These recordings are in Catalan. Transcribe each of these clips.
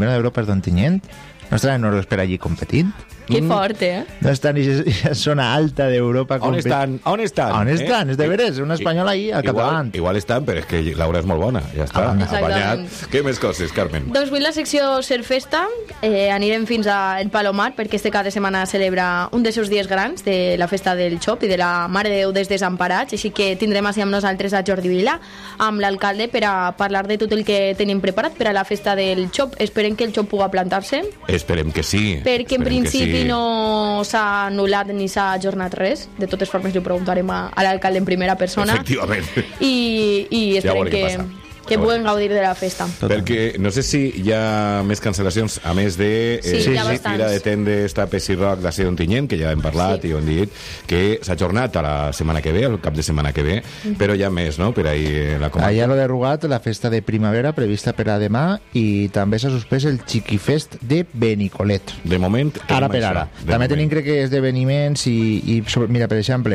d'Europa és d'Ontinyent. No estarà en Noruega per allí competint? Que fort, No estan en la zona alta d'Europa. On estan? On estan? És de veres, un espanyol ahí al capdavant. Igual estan, però és que Laura és molt bona. Ja està, apanyat. Què més coses, Carmen? Doncs avui la secció Ser Festa anirem fins al Palomar, perquè este cap de setmana celebra un dels seus dies grans, de la festa del Xop i de la Mare de Déu dels Desemparats, així que tindrem així amb nosaltres a Jordi Vila, amb l'alcalde, per a parlar de tot el que tenim preparat per a la festa del Xop. Esperem que el Xop pugui plantar-se. Esperem que sí. Perquè en principi no s'ha anul·lat ni s'ha ajornat res. De totes formes li preguntarem a l'alcalde en primera persona. Efectivament. I esperem que puguem gaudir de la festa. Perquè no sé si hi ha més cancel·lacions, a més de Fira de Tendes, Tapes i Rock de Ontinyent, que ja hem parlat i ho hem dit, que s'ha ajornat a la setmana que ve, al cap de setmana que ve, però hi ha més, no?, per ahir la comarca. Allà l'ha derogat la festa de primavera prevista per a demà i també s'ha suspès el Chiquifest de Benicolet. De moment ara per ara. També tenim, crec que, esdeveniments i mira, per exemple,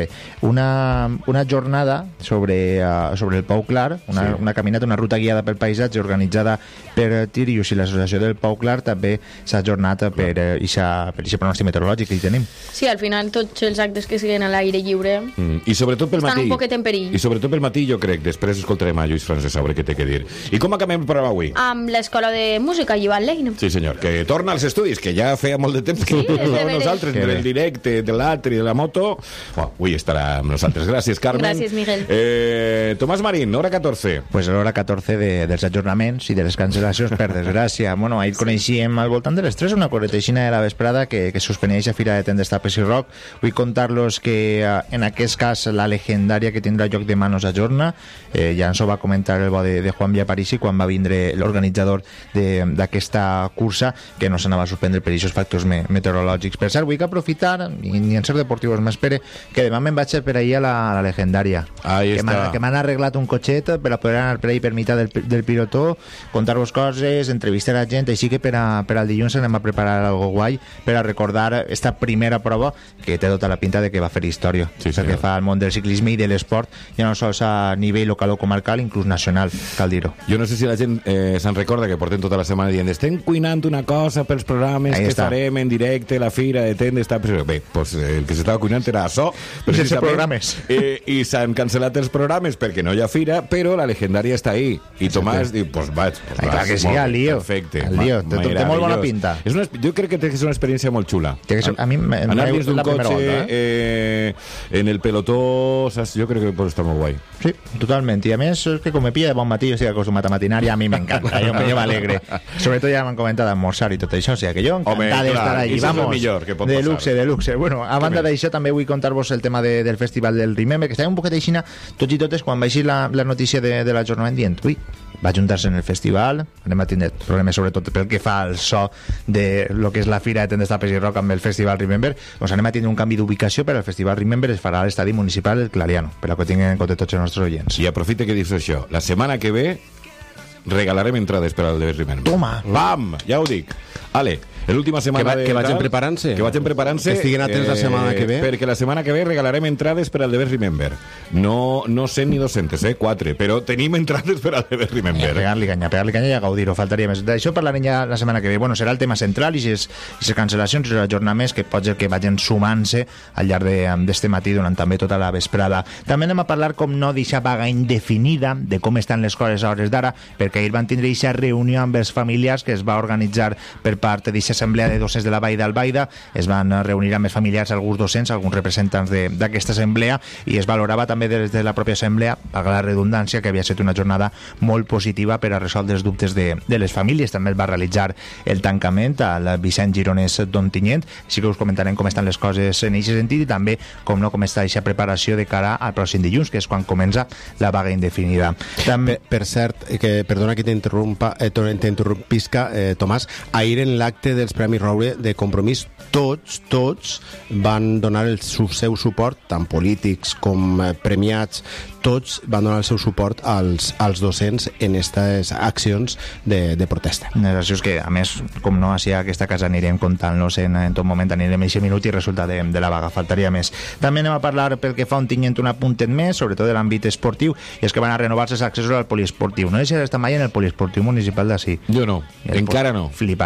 una jornada sobre el Pau Clar, una caminata, una ruta guiada pel paisatge organitzada per Tirius i l'associació del Pau Clar, també s'ha ajornat per aquest pronòstic meteorològic que hi tenim. Sí, al final tots els actes que siguen a l'aire lliure i sobretot pel matí, estan un poquet en perill. I sobretot pel matí, jo crec, després escoltarem a Lluís Francesc a veure què té que dir. I com acabem el programa avui? Amb l'Escola de Música Llivat Leina. Sí, senyor, que torna als estudis, que ja feia molt de temps que nosaltres, per el directe, de l'altre i de la moto. Avui estarà amb nosaltres. Gràcies, Carmen. Gràcies, Miguel. Tomàs Marín, hora 14. Pues l'hora 14 dels ajornaments i de les cancel·lacions, per desgràcia. Bueno, ahir coneixíem al voltant de les 3 una correteixina de la vesprada que suspeneix a Fira de Tendes, Tapes i Rock. Vull contar-los que en aquest cas la legendària que tindrà lloc demà no s'ajorna. Ja ens ho va comentar el bo de Juan Villaparisi quan va vindre l'organitzador d'aquesta cursa, que no s'anava a suspendre per aquests factors meteorològics. Per cert, vull aprofitar, i ni en ser deportius m'espere, que demà me'n vaig per ahir a la legendària. Que m'han arreglat un cotxet per a poder anar per ahir per mitjà del pilotó, contar-vos coses, entrevistar a gent, així que per al dilluns anem a preparar algo guai per a recordar esta primera prova que té tota la pinta de que va fer història, perquè fa el món del ciclisme i de l'esport, ja no sols a nivell local o comarcal, inclús nacional, cal dir-ho. Jo no sé si la gent se'n recorda que portem tota la setmana dient estem cuinant una cosa pels programes que farem en directe, la Fira de Tendes, bé, pues el que s'estava cuinant era això, sense programes, i s'han cancel·lat els programes perquè no hi ha Fira, però la legendària està ahí, i Tomàs diu, pues vaig, clar que sí, al lío. Perfecte. Té molt bona pinta. Jo crec que és una experiència molt xula. A mi anar dins d'un cotxe en el pelotó, jo crec que pot estar molt guai. Sí, totalment. I a més, que com me pilla de bon matí, jo estic acostumat a matinar i a mi m'encanta. Jo m'alegre. Sobretot ja m'han comentat d'esmorzar i tot això, o sigui que jo encantat d'estar allí. Vamos, de luxe. Bueno, a banda d'això també vull contar-vos el tema del Festival del Remember, que estava un poquet aixina tots i totes quan va eixir la notícia de l'ajornament dient, ui, va juntar-se en el festival, anem a tindre problemes sobretot pel que fa al so de lo que és la Fira de Tendes, Tapes i Rock amb el Festival Remember, doncs anem a tindre un canvi d'ubicació, per al Festival Remember es farà a l'estadi municipal del Clariano, per a que tinguin en compte tots els nostres oients. I aprofite que dius això, la setmana que ve regalarem entrades per al de Remember. Toma! Bam! Ja ho dic. Ale, l'última setmana que vagin preparant-se. Que estiguin atents la setmana que ve. Perquè la setmana que ve regalarem entrades per al de Remember. No 100 ni 200, 4, però tenim entrades per al de Remember. Pegar-li canya i a gaudir-ho, faltaria més. D'això parlarem ja la setmana que ve. Bueno, serà el tema central i les cancel·lacions i els ajornaments que pot ser que vagin sumant-se al llarg d'este matí durant també tota la vesprada. També anem a parlar, com no, d'aquesta vaga indefinida, de com estan les coses a hores d'ara, perquè ahir van tindre aquesta reunió amb els familiars que es va organitzar per part d'aquesta assemblea de docents de la Vall d'Albaida. Es van reunir amb els familiars, alguns docents, alguns representants d'aquesta assemblea, i es valorava també des de la pròpia assemblea, a la redundància, que havia estat una jornada molt positiva per a resoldre els dubtes de les famílies. També es va realitzar el tancament al Vicent Gironès d'Ontinyent, així que us comentarem com estan les coses en aquest sentit i també com està aquesta preparació de cara al pròxim dilluns, que és quan comença la vaga indefinida. Per cert, perdona que t'interrompisca, Tomàs, ahir en l'acte del dels Premis Roure de Compromís, tots van donar el seu suport, tant polítics com premiats, tots van donar el seu suport als docents en aquestes accions de protesta. Això és que, a més, com no, així a aquesta casa anirem contant-los en tot moment, anirem a 6 minuts i resulta de la vaga, faltaria més. També anem a parlar pel que fa un tinyent un apuntet més, sobretot de l'àmbit esportiu, i és que van a renovar-se els accessos al poliesportiu. No sé si has estat mai en el poliesportiu municipal d'ací. Jo no, encara no. Flipat.